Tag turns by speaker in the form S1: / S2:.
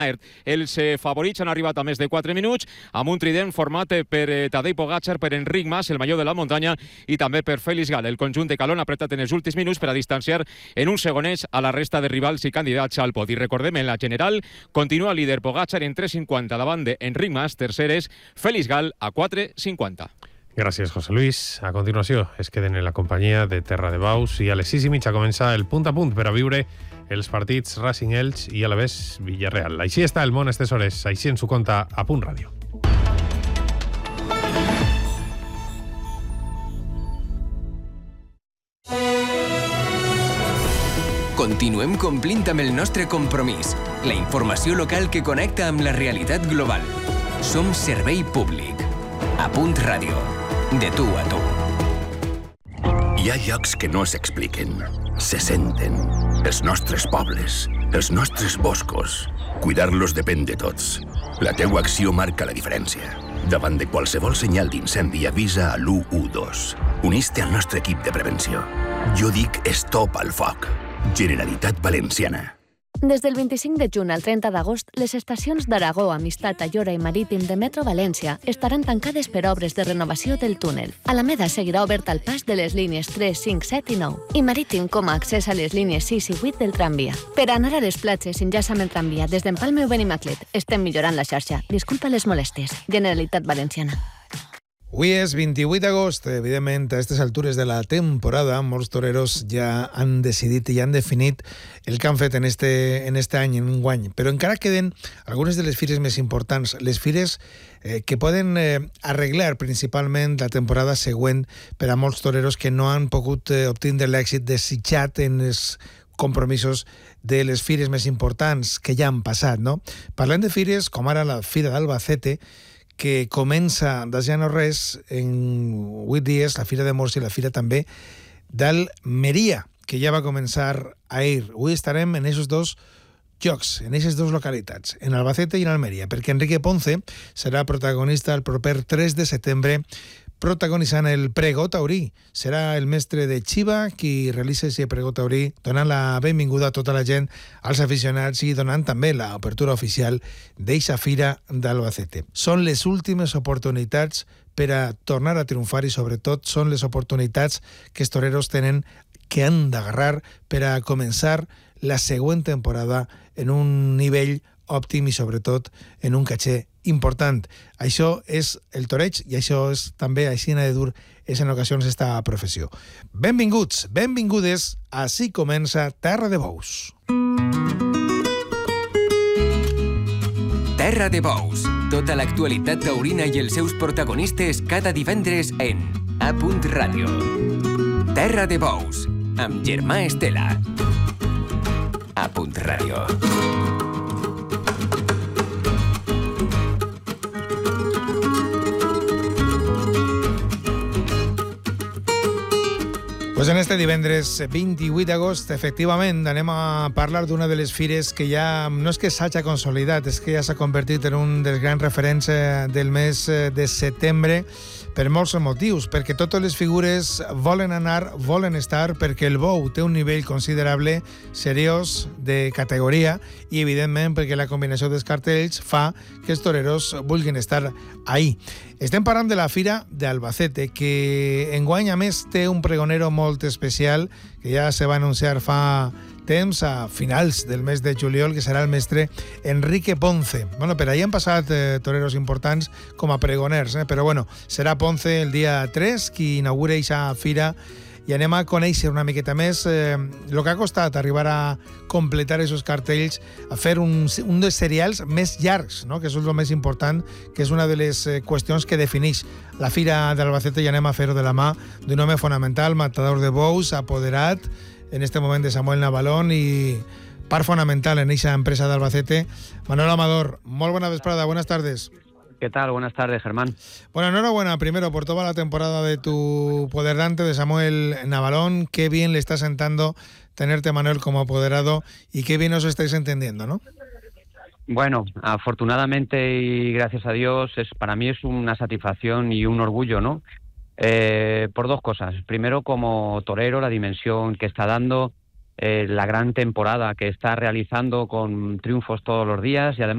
S1: Els favorits han arribat a més de 4 minuts, amb un trident format per Tadej Pogačar, per Enric Mas, el major de la muntanya, i també per Félix Gall. El conjunt de Calón ha apretat en els últims minuts per a distanciar en uns segonets a la resta de rivals i candidats al podi. Recordem, en la general continua líder Pogačar en 3.50 davant d'Enric Mas, tercer és Félix Gall a 4.50.
S2: Gràcies, José Luis. A continuació es queden en la companyia de Terra de Baus i a les 6:30 comença el punt a punt per a viure els partits Racing Elx i a la vez Villarreal. Així està el món estes hores, així ens ho conta a Punt Ràdio.
S3: Continuem complint amb el nostre compromís, la informació local que connecta amb la realitat global. Som servei públic. A Punt Ràdio. De tu a tu.
S4: Hi ha llocs que no s'expliquen, se senten. Els nostres pobles, els nostres boscos. Cuidar-los depèn de tots. La teua acció marca la diferència. Davant de qualsevol senyal d'incendi, avisa a l'112. Unís-te al nostre equip de prevenció. Jo dic stop al foc. Generalitat Valenciana.
S5: Des del 25 de juny al 30 d'agost, les estacions d'Aragó, Amistat, Ayora i Marítim de Metro València estaran tancades per obres de renovació del túnel. Alameda seguirà obert al pas de les línies 3, 5, 7 i 9 i Marítim com a accés a les línies 6 i 8 del tramvia. Per anar a les platges enllaça amb el tramvia des d'Empalme o Benimaclet. Estem millorant la xarxa. Disculpa les molèsties. Generalitat Valenciana.
S6: Avui és 28 d'agost, evidentment, a aquestes altures de la temporada, molts toreros ja han decidit i han definit el que han fet en este any, en un guany. Però encara queden algunes de les fires més importants, les fires que poden arreglar principalment la temporada següent per a molts toreros que no han pogut obtindre l'èxit desitjat en els compromisos de les fires més importants que ja han passat, no? Parlem de fires com ara la Fira d'Albacete, que comença de ja no res en 8 dies, la Fira de Morts i la Fira també d'Almeria, que ja va començar ahir. Avui estarem en aquests dos llocs, en aquestes dues localitats, en Albacete i en Almeria, perquè Enrique Ponce serà protagonista el proper 3 de setembre protagonitzant el Pregó Taurí. Serà el mestre de Xiva qui realitza aquest Pregó Taurí, donant la benvinguda a tota la gent, als aficionats i donant també l'obertura oficial d'eixa Fira d'Albacete. Són les últimes oportunitats per a tornar a triomfar i sobretot són les oportunitats que els toreros tenen que han d'agarrar per a començar la següent temporada en un nivell òptim i sobretot en un caché important. Això és el toreig i això és també, així de dur, és en ocasions esta professió. Benvinguts, benvingudes, així comença Terra de Bous.
S3: Terra de Bous. Tota l'actualitat taurina i els seus protagonistes cada divendres en A Punt Ràdio. Terra de Bous, amb Germà Estela. A Punt Ràdio.
S6: Pues en este divendres 28 d'agost, efectivament, anem a parlar d'una de les fires que ja no és que s'hagi consolidat, és que ja s'ha convertit en un dels grans referents del mes de setembre per molts motius, perquè totes les figures volen anar, volen estar, perquè el bou té un nivell considerable, seriós, de categoria, i evidentment perquè la combinació dels cartells fa que els toreros vulguin estar ahí. Estem parlant de la Fira d'Albacete, que enguany a més té un pregonero molt especial, que ja se va anunciar fa temps, a finals del mes de juliol, que serà el mestre Enrique Ponce. Bueno, per ahí han passat toreros importants com a pregoners, però bueno, serà Ponce el dia 3 qui inaugura aquesta fira i anem a conèixer una miqueta més el que ha costat arribar a completar aquests cartells, a fer un dels serials més llargs, no? Que és el més important, que és una de les qüestions que defineix la Fira d'Albacete, i anem a fer-ho de la mà d'un home fonamental, matador de bous, apoderat en este moment de Samuel Navalón i part fonamental en aquesta empresa d'Albacete. Manuel Amador, molt bona vesprada, buenas tardes.
S7: ¿Qué tal? Buenas tardes, Germán.
S6: Bueno, enhorabuena primero por toda la temporada de tu poderdante, de Samuel Navalón. Qué bien le está sentando tenerte, Manuel, como apoderado, y qué bien os estáis entendiendo, ¿no?
S7: Bueno, afortunadamente y gracias a Dios, para mí es una satisfacción y un orgullo, ¿no? Por dos cosas. Primero, como torero, la dimensión que está dando, la gran temporada que está realizando con triunfos todos los días, y además